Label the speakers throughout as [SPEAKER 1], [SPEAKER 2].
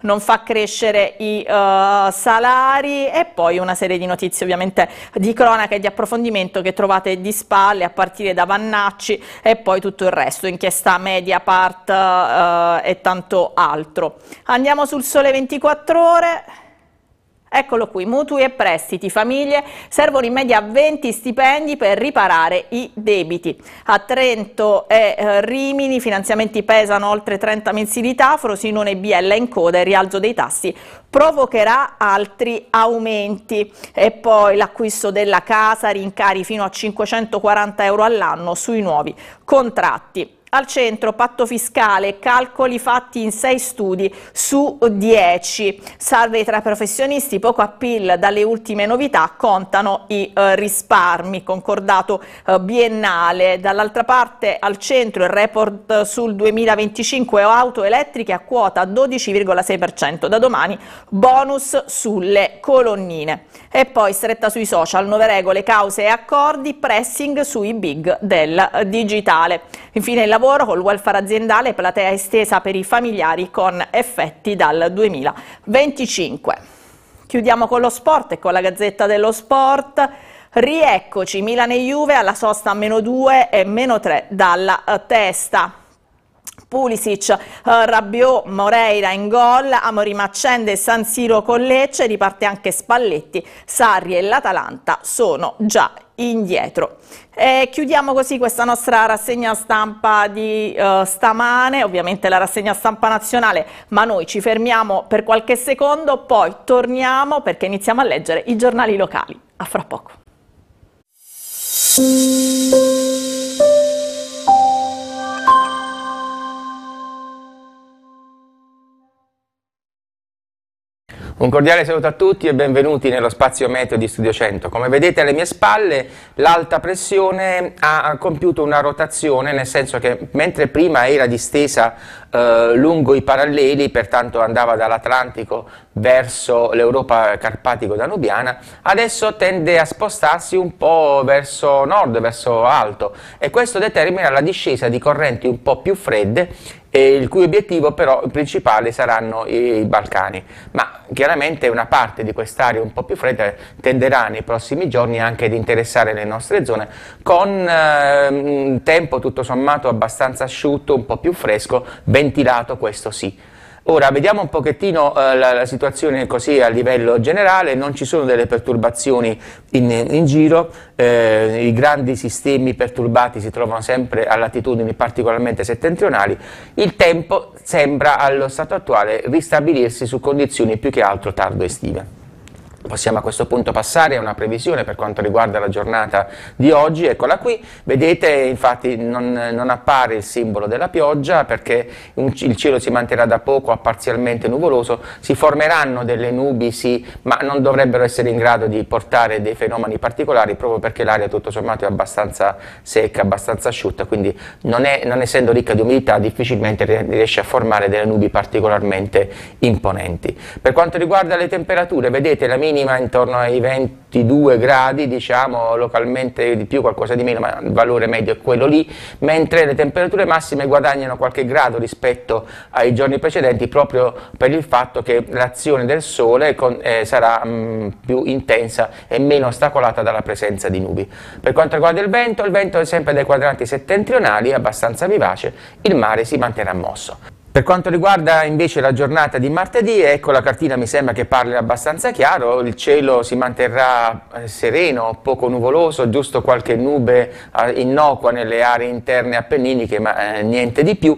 [SPEAKER 1] non fa crescere i salari, e poi una serie di notizie ovviamente di cronaca e di approfondimento che trovate di spalle, a partire da Vannacci e poi tutto il resto, inchiesta Mediapart e tanto altro. Andiamo sul Sole 24 Ore. Eccolo qui, mutui e prestiti, famiglie, servono in media 20 stipendi per riparare i debiti. A Trento e Rimini i finanziamenti pesano oltre 30 mensilità, Frosinone e Biella in coda, il rialzo dei tassi provocherà altri aumenti. E poi l'acquisto della casa, rincari fino a 540 euro all'anno sui nuovi contratti. Al centro, patto fiscale, calcoli fatti in 6 studi su 10. Survey tra professionisti, poco appeal dalle ultime novità, contano i risparmi, concordato biennale. Dall'altra parte, al centro, il report sul 2025, auto elettriche a quota 12,6%. Da domani bonus sulle colonnine. E poi stretta sui social, nuove regole, cause e accordi, pressing sui big del digitale. Infine il lavoro col welfare aziendale, platea estesa per i familiari con effetti dal 2025. Chiudiamo con lo sport e con la Gazzetta dello Sport. Rieccoci, Milan e Juve alla sosta a -2 e -3 dalla testa. Pulisic, Rabiot, Moreira in gol, Amorim accende San Siro con Lecce, riparte anche Spalletti, Sarri e l'Atalanta sono già indietro. E chiudiamo così questa nostra rassegna stampa di stamane, ovviamente la rassegna stampa nazionale, ma noi ci fermiamo per qualche secondo, poi torniamo perché iniziamo a leggere i giornali locali. A fra poco.
[SPEAKER 2] Un cordiale saluto a tutti e benvenuti nello spazio meteo di Studio 100. Come vedete alle mie spalle l'alta pressione ha compiuto una rotazione, nel senso che mentre prima era distesa lungo i paralleli, pertanto andava dall'Atlantico verso l'Europa carpatico-danubiana, adesso tende a spostarsi un po' verso nord, verso alto, e questo determina la discesa di correnti un po' più fredde, il cui obiettivo però principale saranno i Balcani, ma chiaramente una parte di quest'area un po' più fredda tenderà nei prossimi giorni anche ad interessare le nostre zone, con un tempo tutto sommato abbastanza asciutto, un po' più fresco, ventilato, questo sì. Ora vediamo un pochettino la situazione così a livello generale. Non ci sono delle perturbazioni in giro, i grandi sistemi perturbati si trovano sempre a latitudini particolarmente settentrionali, il tempo sembra allo stato attuale ristabilirsi su condizioni più che altro tardo estive. Possiamo a questo punto passare a una previsione per quanto riguarda la giornata di oggi. Eccola qui, vedete infatti non appare il simbolo della pioggia perché il cielo si manterrà da poco a parzialmente nuvoloso, si formeranno delle nubi sì, ma non dovrebbero essere in grado di portare dei fenomeni particolari proprio perché l'aria tutto sommato è abbastanza secca, abbastanza asciutta, quindi non essendo ricca di umidità difficilmente riesce a formare delle nubi particolarmente imponenti. Per quanto riguarda le temperature, vedete la minima intorno ai 22 gradi, diciamo localmente di più, qualcosa di meno, ma il valore medio è quello lì, mentre le temperature massime guadagnano qualche grado rispetto ai giorni precedenti proprio per il fatto che l'azione del sole sarà più intensa e meno ostacolata dalla presenza di nubi. Per quanto riguarda il vento è sempre dai quadranti settentrionali, abbastanza vivace, il mare si manterrà mosso. Per quanto riguarda invece la giornata di martedì, ecco la cartina mi sembra che parli abbastanza chiaro, il cielo si manterrà sereno, poco nuvoloso, giusto qualche nube innocua nelle aree interne appenniniche, ma niente di più.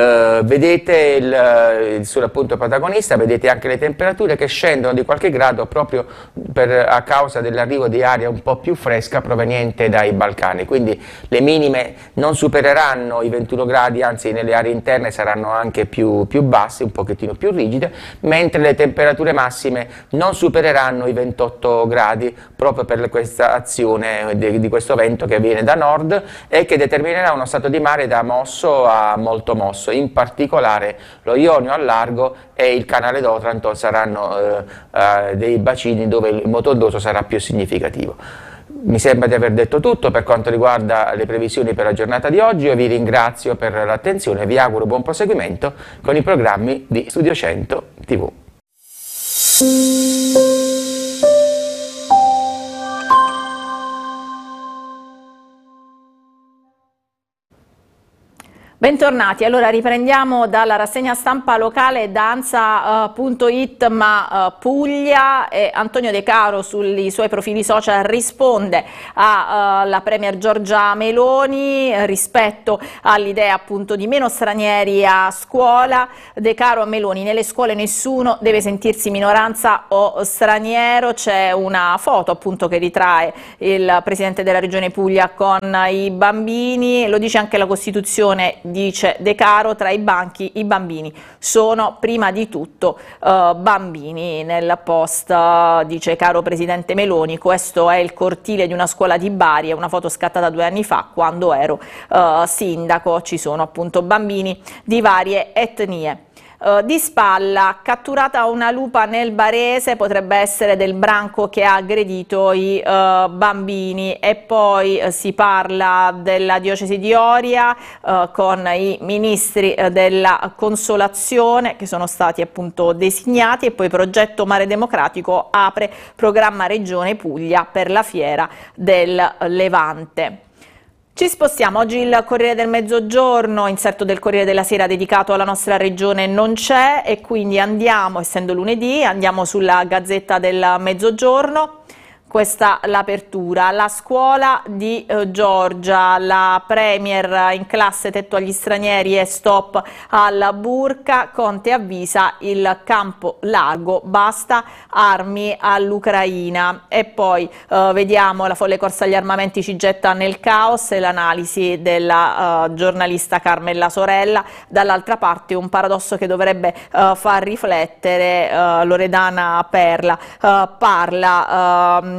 [SPEAKER 2] Vedete il sole appunto protagonista, vedete anche le temperature che scendono di qualche grado proprio a causa dell'arrivo di aria un po' più fresca proveniente dai Balcani, quindi le minime non supereranno i 21 gradi, anzi nelle aree interne saranno anche più basse, un pochettino più rigide, mentre le temperature massime non supereranno i 28 gradi proprio per questa azione di questo vento che viene da nord e che determinerà uno stato di mare da mosso a molto mosso. In particolare lo Ionio al largo e il canale d'Otranto saranno dei bacini dove il moto ondoso sarà più significativo. Mi sembra di aver detto tutto per quanto riguarda le previsioni per la giornata di oggi. Io vi ringrazio per l'attenzione e vi auguro buon proseguimento con i programmi di Studio 100 TV.
[SPEAKER 1] Bentornati, allora riprendiamo dalla rassegna stampa locale danza.it ma Puglia, e Antonio De Caro sui suoi profili social risponde alla Premier Giorgia Meloni rispetto all'idea appunto di meno stranieri a scuola. De Caro a Meloni: nelle scuole nessuno deve sentirsi minoranza o straniero. C'è una foto appunto che ritrae il Presidente della Regione Puglia con i bambini, lo dice anche la Costituzione. Dice De Caro, tra i banchi i bambini sono prima di tutto bambini. Nel post dice: caro Presidente Meloni, questo è il cortile di una scuola di Bari, è una foto scattata 2 anni fa quando ero sindaco, ci sono appunto bambini di varie etnie. Di spalla, catturata una lupa nel Barese, potrebbe essere del branco che ha aggredito i bambini. E poi si parla della diocesi di Oria con i ministri della Consolazione che sono stati appunto designati, e poi progetto Mare Democratico apre programma Regione Puglia per la fiera del Levante. Ci spostiamo, oggi il Corriere del Mezzogiorno, inserto del Corriere della Sera dedicato alla nostra regione non c'è, e quindi andiamo, essendo lunedì, andiamo sulla Gazzetta del Mezzogiorno. Questa l'apertura: la scuola di Giorgia, la Premier in classe tetto agli stranieri e stop al burka, Conte avvisa il campo largo, basta armi all'Ucraina. E poi vediamo la folle corsa agli armamenti ci getta nel caos, e l'analisi della giornalista Carmela Sorella. Dall'altra parte un paradosso che dovrebbe far riflettere. Loredana Perla parla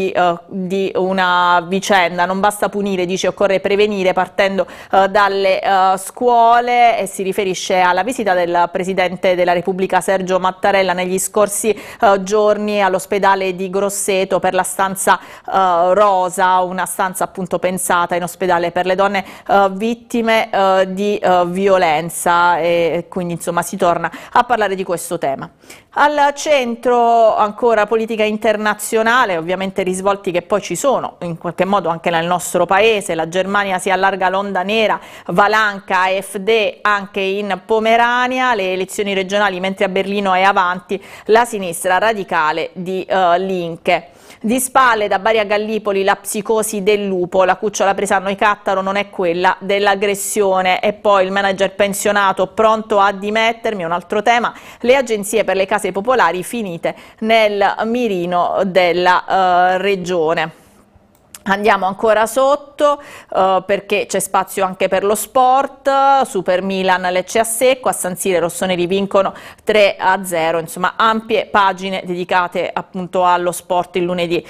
[SPEAKER 1] di una vicenda: non basta punire, dice, occorre prevenire partendo dalle scuole, e si riferisce alla visita del Presidente della Repubblica Sergio Mattarella negli scorsi giorni all'ospedale di Grosseto per la stanza rosa, una stanza appunto pensata in ospedale per le donne vittime di violenza, e quindi insomma si torna a parlare di questo tema. Al centro ancora politica internazionale, ovviamente risvolti che poi ci sono in qualche modo anche nel nostro paese. La Germania si allarga l'onda nera, Valanca, AfD anche in Pomerania, le elezioni regionali, mentre a Berlino è avanti la sinistra radicale di Linke. Di spalle, da Bari a Gallipoli, la psicosi del lupo, la cucciola presa a Noicattaro non è quella dell'aggressione. E poi il manager pensionato pronto a dimettermi, un altro tema: le agenzie per le case popolari finite nel mirino della regione. Andiamo ancora sotto perché c'è spazio anche per lo sport. Super Milan, Lecce a secco, a San Siro i rossoneri vincono 3-0, insomma ampie pagine dedicate appunto allo sport il lunedì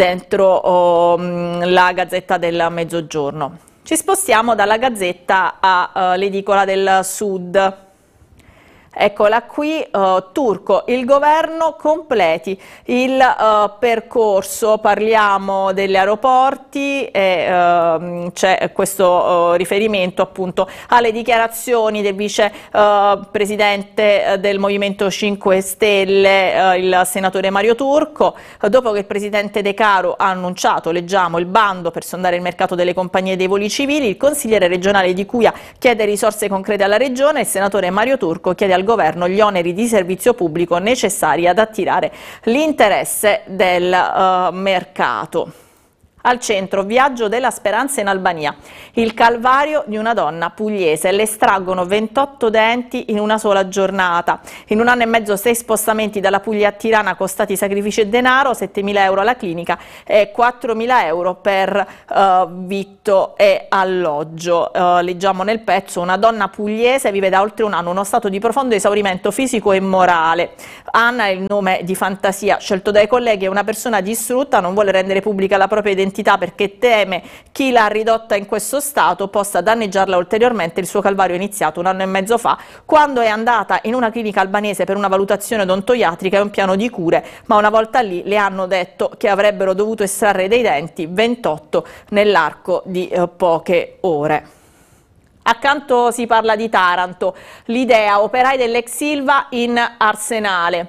[SPEAKER 1] dentro la Gazzetta del Mezzogiorno. Ci spostiamo dalla Gazzetta all'Edicola del Sud. Eccola qui, Turco, il governo completi il percorso. Parliamo degli aeroporti e c'è questo riferimento appunto alle dichiarazioni del vicepresidente del Movimento 5 Stelle, il senatore Mario Turco, dopo che il presidente De Caro ha annunciato, leggiamo, il bando per sondare il mercato delle compagnie dei voli civili. Il consigliere regionale di Cuia chiede risorse concrete alla regione, il senatore Mario Turco chiede al governo gli oneri di servizio pubblico necessari ad attirare l'interesse del mercato. Al centro, viaggio della speranza in Albania, il calvario di una donna pugliese, le estraggono 28 denti in una sola giornata. In 1 anno e mezzo 6 spostamenti dalla Puglia a Tirana costati sacrifici e denaro, 7.000 euro alla clinica e 4.000 euro per vitto e alloggio. Leggiamo nel pezzo: una donna pugliese vive da oltre 1 anno uno stato di profondo esaurimento fisico e morale. Anna è il nome di fantasia scelto dai colleghi, è una persona distrutta, non vuole rendere pubblica la propria identità identità perché teme chi l'ha ridotta in questo stato possa danneggiarla ulteriormente. Il suo calvario è iniziato 1 anno e mezzo fa, quando è andata in una clinica albanese per una valutazione odontoiatrica e un piano di cure, ma una volta lì le hanno detto che avrebbero dovuto estrarre dei denti, 28 nell'arco di poche ore. Accanto si parla di Taranto, l'idea operai dell'ex Ilva in Arsenale.